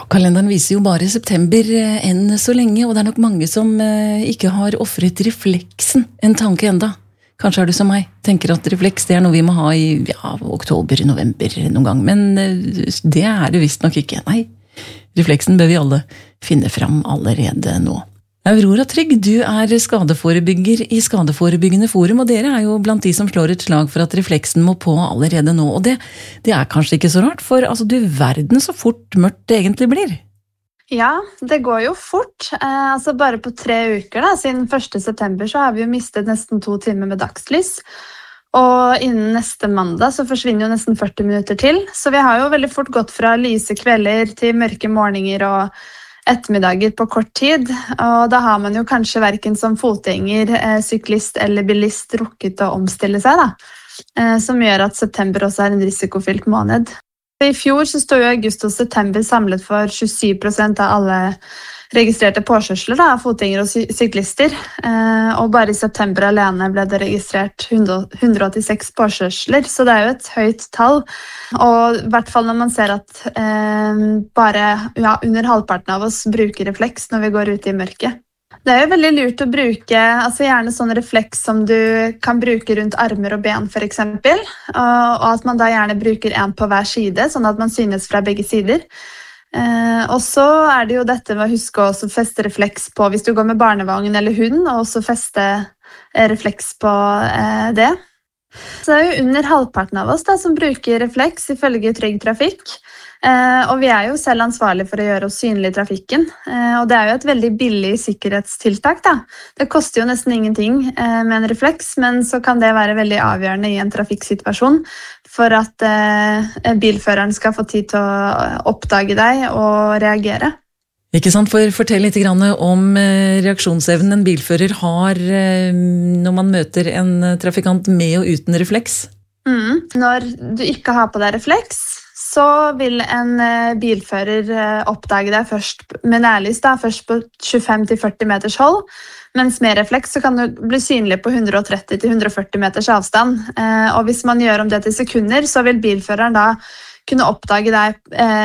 Kalenderen viser jo bare september enn så lenge, og det nok mange som ikke har offret refleksen en tanke enda. Kanskje du som meg, tenker at refleks det noe vi må ha i oktober, november noen gang, men det det visst nok ikke. Nei, refleksen bør vi alle finne fram allerede nå. Aurora Trygg, du skadeforebygger i Skadeforebyggende Forum, og dere jo blant de som slår et slag for at refleksen må på allerede nå, og det kanskje ikke så rart, for altså, du verden så fort mørkt det egentlig blir. Ja, det går jo fort. Altså bare på 3 uker da, siden 1. september så har vi jo mistet nesten 2 timer med dagslys. Og innen neste mandag så forsvinner jo nesten 40 minutter til. Så vi har jo veldig fort gått fra lyse kvelder til mørke morgener og ettermiddager på kort tid. Og da har man jo kanskje hverken som fotgjenger, syklist eller bilist rukket å omstille seg da. Som gjør at september også en risikofylt måned. I fjor så stod jo august og september samlet for 27% av alle registrerte påkjørsler av fotgjengere og syklister. Og bare i september alene ble det registrert 186 påkjørsler, så det jo et høyt tall. Og i hvert fall når man ser at bare under halvparten av oss bruker refleks når vi går ut i mørket. Det jo veldig lurt å bruke, altså gjerne sånn refleks som du kan bruke rundt armer og ben for eksempel, og at man da gjerne bruker en på hver side, sånn at man synes fra begge sider. Og så det jo dette med å huske å også feste refleks på hvis du går med barnevogn eller hund, og også feste refleks på det. Så det jo under halvparten av oss da, som bruker refleks ifølge Trygg Trafikk. Og vi jo selv ansvarlige for å gjøre oss synlige i trafikken. Og det jo et veldig billig sikkerhetstiltak. Da. Det koster jo nesten ingenting med en refleks, men så kan det være veldig avgjørende i en trafikksituasjon for at bilføreren skal få tid til å oppdage deg og reagere. Ikke sant, fortell litt om reaksjonsevnen en bilfører har når man møter en trafikant med og uten refleks. Når du ikke har på deg refleks, så vil en bilfører oppdage deg først med nærlys, først på 25-40 meters hold, mens med refleks så kan du bli synlig på 130-140 meters avstand. Og hvis man gjør om det til sekunder, så vil bilføreren da kunne oppdage deg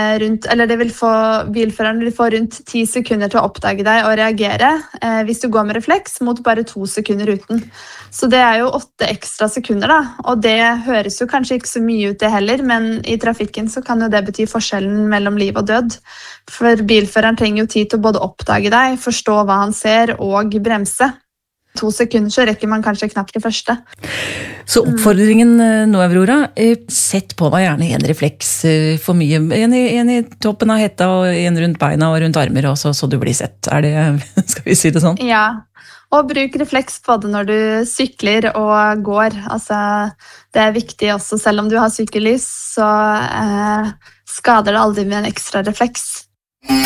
bilføreren vil få rundt 10 sekunder til å oppdage deg og reagere hvis du går med refleks mot bare 2 sekunder uten. Så det jo 8 ekstra sekunder da, og det høres jo kanskje ikke så mye ut det heller, men i trafikken så kan jo det bety forskjellen mellom liv og død. For bilføreren trenger jo tid til å både oppdage deg, forstå hva han ser og bremse. 2 sekunder så rekker man kanskje knapt det første. Så oppfordringen nå, Aurora, sett på deg gjerne en refleks for mye. En i toppen av hetta og en rundt beina og rundt armer, og så du blir sett. Skal vi si det sånn? Ja, og bruk refleks både når du sykler og går. Altså, det viktig også, selv om du har sykkellys, så skader det aldri med en ekstra refleks.